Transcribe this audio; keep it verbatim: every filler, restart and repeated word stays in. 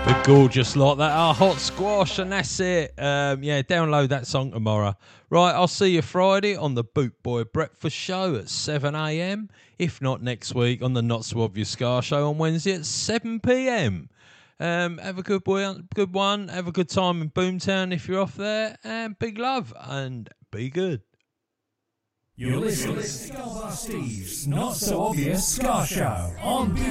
Gorgeous lot, that are Hot Squash, and that's it. Um, yeah, download that song tomorrow. Right, I'll see you Friday on the Boot Boy Breakfast Show at seven a.m. If not next week on the Not So Obvious Scar Show on Wednesday at seven p.m. Um, have a good boy, good one. Have a good time in Boomtown if you're off there, and big love and be good. You're listening to Scar Steve's Not So Obvious Scar Show on